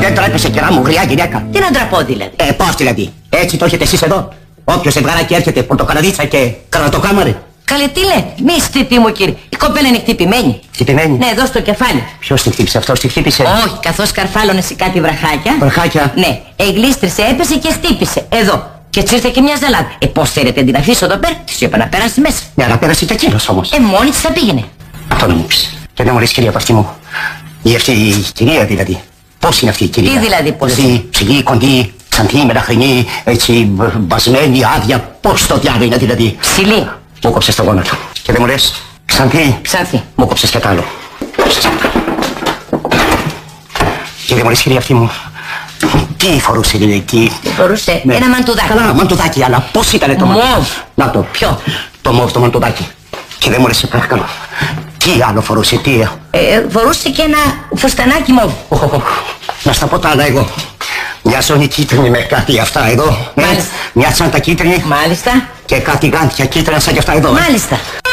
δεν τρέπεσαι, κερά μου, γριά γυναίκα. Τι να ντραπώ δηλαδή. Πώς δηλαδή. Έτσι το έχετε εσείς εδώ. Όποιο ζευγαράκι έρχεται, πορτοκαλαδίτσα και καρατοκάμαρε. Καλέ, τι λέτε. Μη στυπή μου, κύριε. Η κοπέλα είναι χτυπημένη. Χτυπημένη. Ναι, εδώ στο κεφάλι. Ποιος τη χτύπησε, αυτός τη χτύπησε? Όχι, καθώς καρφάλωνε σε κάτι βραχάκια. Βραχάκια. Ναι, γλίστρισε, έπεσε και στύπησε. Εδώ. Και έτσι ήρθε και μια ζαλάδα. Πώς θέλετε την αφήσω εδώ πέρα, της είπα να πέρασε μέσα. Ναι, αλλά πέρασε και εκείνος όμως. Μόνη της θα πήγαινε. Αυτό να μου πεις. Και δεν μου λες, κυρία Παστή μου. Ή αυτή η κυρία δηλαδή. Πώς είναι αυτή η κυρία? Τι δηλαδή πώς? Δηλαδή ψηλή, κοντή, ξανθή, μεταχρινή, έτσι μπασμένη, άδεια. Πώς το διάβολο είναι δηλαδή? Ψηλή. Μου κόψες το γόνατο. Και δεν μου λες, ξανθή. Ξανθή. Μου κόψες και τ' άλλο. Και δεν μου λες, κυρία αυτή μου. Τι φορούσε δηλαδή, τι φορούσε? Ναι. Ένα μαντουδάκι. Καλά, μαντουδάκι, αλλά πώς ήτανε το μαντουδάκι? Μοβ. Να το. Ποιο? Το μοβ, το μαντουδάκι. Και δεν μου λες, σε παρακαλώ. Τι άλλο φορούσε, τι? Φορούσε και ένα φουστανάκι μοβ. Να στα πω τα άλλα εγώ. Μια ζώνη κίτρινη με κάτι αυτά εδώ. Μάλιστα. Μια τσάντα κίτρινη. Μάλιστα. Και κάτι γάντια κίτρινα σαν και αυτά εδώ. Μάλιστα.